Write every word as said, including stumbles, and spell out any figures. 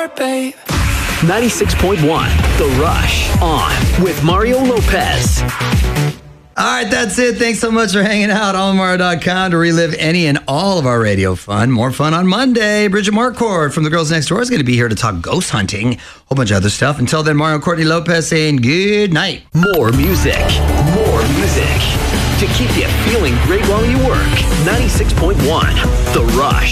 heart, babe. ninety-six point one, The Rush, on with Mario Lopez. All right, that's it. Thanks so much for hanging out. Almar dot com to relive any and all of our radio fun. More fun on Monday. Bridget Marquardt from The Girls Next Door is going to be here to talk ghost hunting, a whole bunch of other stuff. Until then, Mario Courtney Lopez saying good night. More music, more music. To keep you feeling great while you work, ninety-six point one, The Rush.